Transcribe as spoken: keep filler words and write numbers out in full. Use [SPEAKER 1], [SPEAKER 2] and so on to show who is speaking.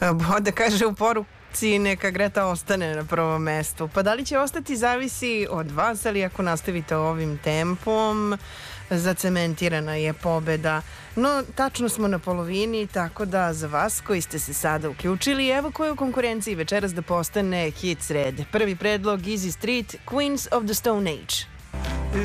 [SPEAKER 1] Boda kaže u poruci neka Greta ostane na prvom mestu. Pa da li će ostati zavisi od vas, ali ako nastavite ovim tempom, zacementirana je pobeda. No, tačno smo na polovini, tako da za vas koji ste se sada uključili, evo ko je u konkurenciji večeras da postane hit srede. Prvi predlog Easy Street, Queens of the Stone Age.